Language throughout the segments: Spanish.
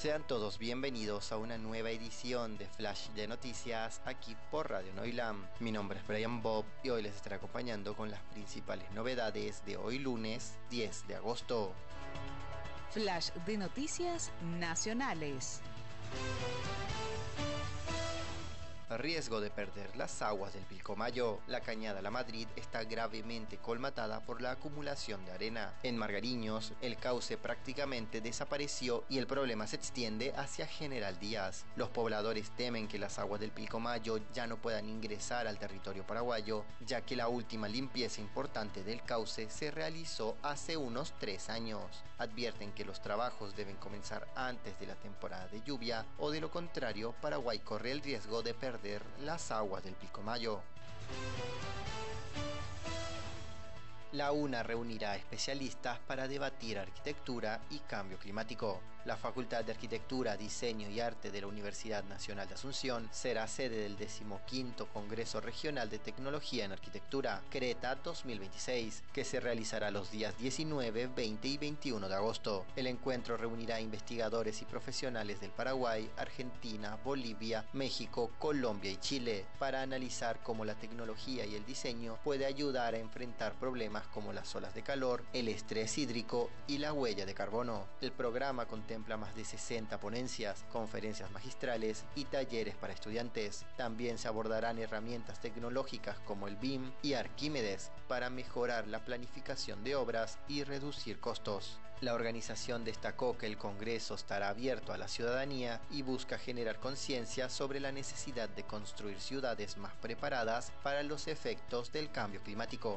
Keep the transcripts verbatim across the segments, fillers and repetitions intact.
Sean todos bienvenidos a una nueva edición de Flash de Noticias aquí por Radio Noilam. Mi nombre es Brian Bob y hoy les estaré acompañando con las principales novedades de hoy lunes diez de agosto. Flash de Noticias Nacionales. Riesgo de perder las aguas del Pilcomayo. La cañada La Madrid está gravemente colmatada por la acumulación de arena. En Margariños, el cauce prácticamente desapareció y el problema se extiende hacia General Díaz. Los pobladores temen que las aguas del Pilcomayo ya no puedan ingresar al territorio paraguayo, ya que la última limpieza importante del cauce se realizó hace unos tres años. Advierten que los trabajos deben comenzar antes de la temporada de lluvia o de lo contrario, Paraguay corre el riesgo de perder las aguas del Pilcomayo. La UNA reunirá especialistas para debatir arquitectura y cambio climático. La Facultad de Arquitectura, Diseño y Arte de la Universidad Nacional de Asunción será sede del decimoquinto Congreso Regional de Tecnología en Arquitectura, Creta dos mil veintiséis, que se realizará los días diecinueve, veinte y veintiuno de agosto. El encuentro reunirá investigadores y profesionales del Paraguay, Argentina, Bolivia, México, Colombia y Chile para analizar cómo la tecnología y el diseño puede ayudar a enfrentar problemas como las olas de calor, el estrés hídrico y la huella de carbono. El programa contempla más de sesenta ponencias, conferencias magistrales y talleres para estudiantes. También se abordarán herramientas tecnológicas como el B I M y Arquímedes para mejorar la planificación de obras y reducir costos. La organización destacó que el Congreso estará abierto a la ciudadanía y busca generar conciencia sobre la necesidad de construir ciudades más preparadas para los efectos del cambio climático.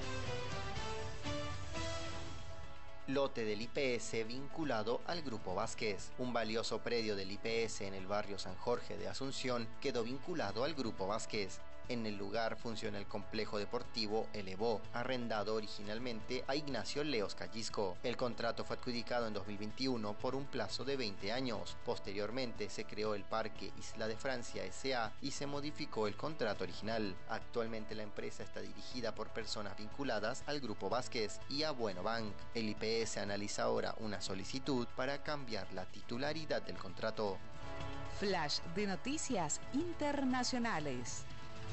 Lote del I P S vinculado al Grupo Vázquez. Un valioso predio del I P S en el barrio San Jorge de Asunción quedó vinculado al Grupo Vázquez. En el lugar funciona el complejo deportivo El Evo, arrendado originalmente a Ignacio Leos Callisco. El contrato fue adjudicado en dos mil veintiuno por un plazo de veinte años. Posteriormente se creó el Parque Isla de Francia S A y se modificó el contrato original. Actualmente la empresa está dirigida por personas vinculadas al Grupo Vázquez y a Bueno Bank. El I P S analiza ahora una solicitud para cambiar la titularidad del contrato. Flash de Noticias Internacionales.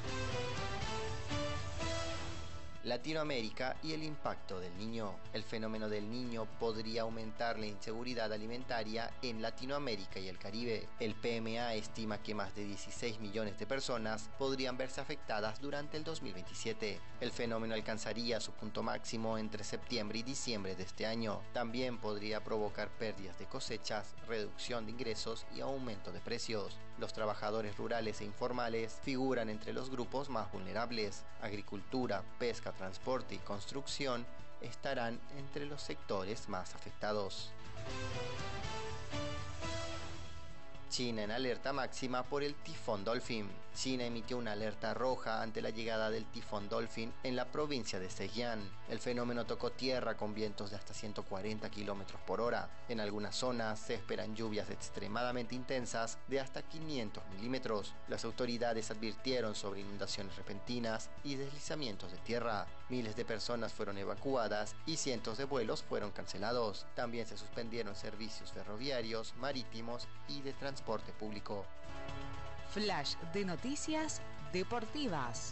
Latinoamérica y el impacto del niño. El fenómeno del niño podría aumentar la inseguridad alimentaria en Latinoamérica y el Caribe. El P M A estima que más de dieciséis millones de personas podrían verse afectadas durante el dos mil veintisiete. El fenómeno alcanzaría su punto máximo entre septiembre y diciembre de este año. También podría provocar pérdidas de cosechas, reducción de ingresos y aumento de precios. Los trabajadores rurales e informales figuran entre los grupos más vulnerables. Agricultura, pesca, transporte y construcción estarán entre los sectores más afectados. China en alerta máxima por el tifón Dolphin. China emitió una alerta roja ante la llegada del tifón Dolphin en la provincia de Zhejiang. El fenómeno tocó tierra con vientos de hasta ciento cuarenta kilómetros por hora. En algunas zonas se esperan lluvias extremadamente intensas de hasta quinientos milímetros. Las autoridades advirtieron sobre inundaciones repentinas y deslizamientos de tierra. Miles de personas fueron evacuadas y cientos de vuelos fueron cancelados. También se suspendieron servicios ferroviarios, marítimos y de transporte transporte público. Flash de Noticias Deportivas.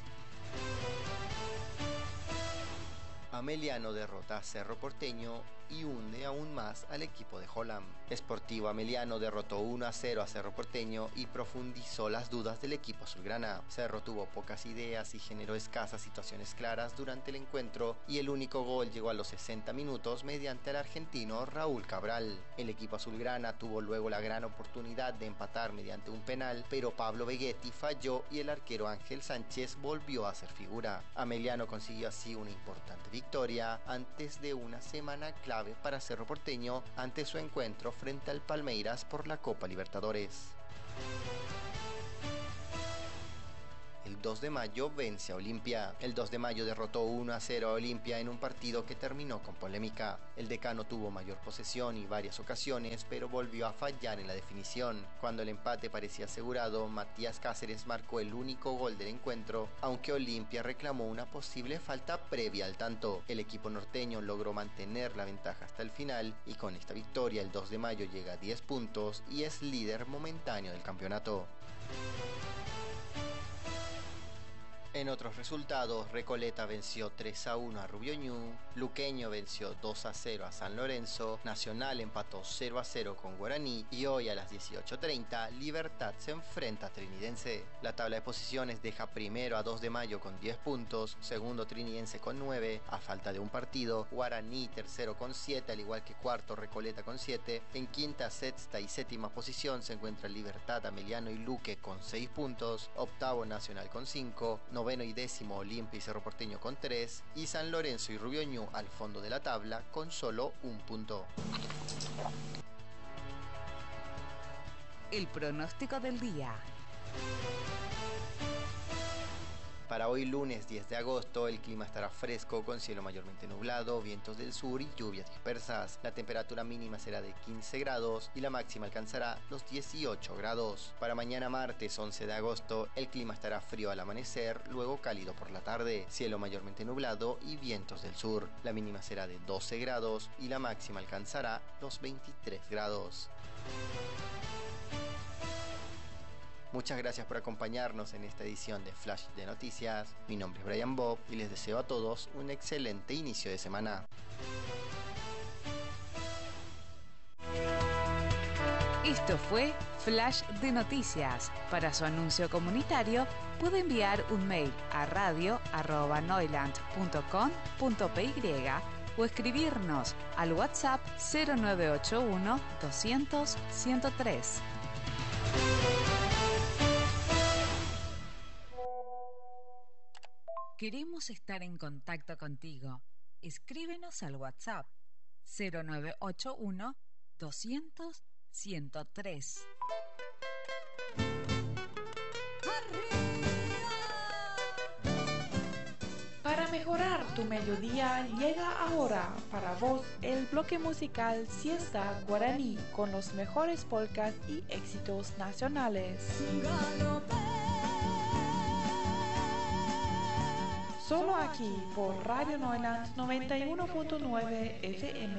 Ameliano derrota a Cerro Porteño y hunde aún más al equipo de Holland. Sportivo Ameliano derrotó uno a cero a Cerro Porteño y profundizó las dudas del equipo azulgrana. Cerro tuvo pocas ideas y generó escasas situaciones claras durante el encuentro y el único gol llegó a los sesenta minutos mediante el argentino Raúl Cabral. El equipo azulgrana tuvo luego la gran oportunidad de empatar mediante un penal, pero Pablo Vegetti falló y el arquero Ángel Sánchez volvió a ser figura. Ameliano consiguió así una importante victoria antes de una semana clave para Cerro Porteño ante su encuentro frente al Palmeiras por la Copa Libertadores. el dos de mayo vence a Olimpia. El dos de mayo derrotó uno a cero a Olimpia en un partido que terminó con polémica. El decano tuvo mayor posesión y varias ocasiones, pero volvió a fallar en la definición. Cuando el empate parecía asegurado, Matías Cáceres marcó el único gol del encuentro, aunque Olimpia reclamó una posible falta previa al tanto. El equipo norteño logró mantener la ventaja hasta el final y con esta victoria el dos de mayo llega a diez puntos y es líder momentáneo del campeonato. En otros resultados, Recoleta venció tres a uno a Rubio Ñu, Luqueño venció dos a cero a San Lorenzo, Nacional empató cero a cero con Guaraní y hoy a las dieciocho treinta Libertad se enfrenta a Trinidense. La tabla de posiciones deja primero a dos de mayo con diez puntos, segundo Trinidense con nueve, a falta de un partido, Guaraní tercero con siete, al igual que cuarto Recoleta con siete, en quinta, sexta y séptima posición se encuentra Libertad, Ameliano y Luque con seis puntos, octavo Nacional con cinco, noveno y décimo Olimpia y Cerro Porteño con tres y San Lorenzo y Rubio Ñu al fondo de la tabla con solo un punto. El pronóstico del día. Para hoy lunes diez de agosto el clima estará fresco con cielo mayormente nublado, vientos del sur y lluvias dispersas. La temperatura mínima será de quince grados y la máxima alcanzará los dieciocho grados. Para mañana martes once de agosto el clima estará frío al amanecer, luego cálido por la tarde, cielo mayormente nublado y vientos del sur. La mínima será de doce grados y la máxima alcanzará los veintitrés grados. Muchas gracias por acompañarnos en esta edición de Flash de Noticias. Mi nombre es Brian Bob y les deseo a todos un excelente inicio de semana. Esto fue Flash de Noticias. Para su anuncio comunitario puede enviar un mail a radio arroba noiland punto com punto p y o escribirnos al WhatsApp cero nueve ocho uno doscientos ciento tres. Queremos estar en contacto contigo. Escríbenos al WhatsApp cero nueve ocho uno doscientos ciento tres. Para mejorar tu mediodía llega ahora para vos el bloque musical Siesta Guaraní con los mejores polcas y éxitos nacionales. Solo aquí por Radio Noiland noventa y uno punto nueve F M.